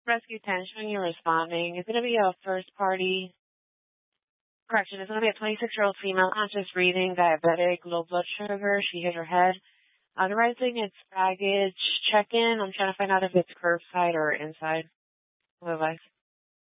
Rescue 10 showing you responding. It's going to be a first party. Correction, it's going to be a 26-year-old female, conscious breathing, diabetic, low blood sugar. She hit her head. Authorizing its baggage check-in. I'm trying to find out if it's curbside or inside. Bye-bye.